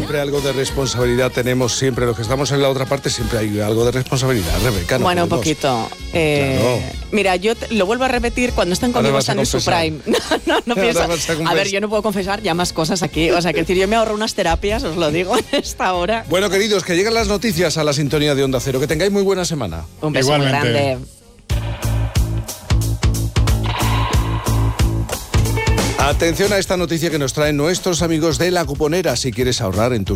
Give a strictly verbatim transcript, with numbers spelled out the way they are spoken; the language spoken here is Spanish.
siempre algo de responsabilidad tenemos, siempre. Los que estamos en la otra parte siempre hay algo de responsabilidad, Rebeca. No bueno, podemos. un poquito. Eh, Claro. Mira, yo te, lo vuelvo a repetir, cuando están Ahora conmigo vas a están en su confesar. prime. No, no, no Ahora pienso. vas a A confesar. ver, yo no puedo confesar ya más cosas aquí. O sea, que decir, yo me ahorro unas terapias, os lo digo, en esta hora. Bueno, queridos, que lleguen las noticias a la sintonía de Onda Cero. Que tengáis muy buena semana. Un beso muy Igualmente. grande. Atención a esta noticia que nos traen nuestros amigos de La Cuponera. Si quieres ahorrar en tus